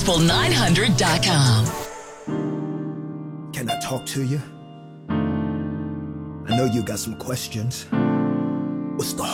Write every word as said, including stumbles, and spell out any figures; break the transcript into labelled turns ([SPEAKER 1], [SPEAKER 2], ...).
[SPEAKER 1] triple nine hundred dot com.
[SPEAKER 2] Can I talk to you? I know you got some questions. What's the